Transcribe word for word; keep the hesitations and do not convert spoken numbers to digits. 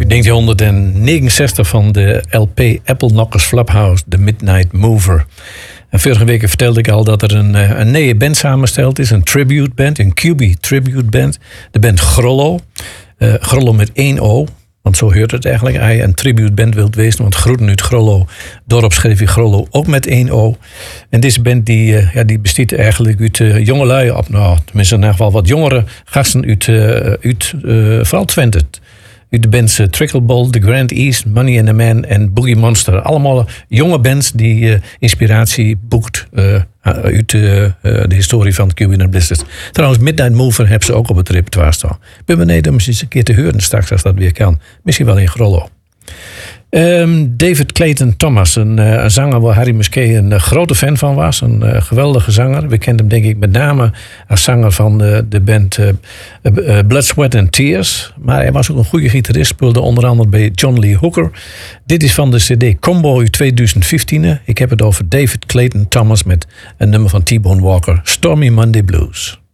negentien negenenzestig van de L P Apple Knockers Flophouse, The Midnight Mover. En vorige week vertelde ik al dat er een, een nieuwe band samengesteld is. Een tribute band, een Q B tribute band. De band Grollo. Uh, Grollo met één O. Want zo hoort het eigenlijk. Hij een tribute band wilt wezen. Want Groeten uit Grollo. Dorp schreef je Grollo ook met één O. En deze band die, uh, ja, die bestaat eigenlijk uit uh, jongelui. Op, nou, tenminste in ieder geval wat jongere gasten uit, uh, uit uh, vooral Twente. Uit de bands uh, Trickleball, The Grand East, Money and the Man en Boogie Monster. Allemaal jonge bands die uh, inspiratie boekt uh, uit uh, uh, de historie van Q B en Blizzard. Trouwens, Midnight Mover hebben ze ook op het repertoire staan. Ik ben benieuwd om eens een keer te horen straks als dat weer kan. Misschien wel in Grollo. Um, David Clayton Thomas, een, uh, een zanger waar Harry Musquet een uh, grote fan van was. Een uh, geweldige zanger. We kenden hem denk ik met name als zanger van de, de band uh, uh, Blood, Sweat and Tears. Maar hij was ook een goede gitarist. Speelde onder andere bij John Lee Hooker. Dit is van de cd Combo uit twintig vijftien. Ik heb het over David Clayton Thomas met een nummer van T-Bone Walker. Stormy Monday Blues.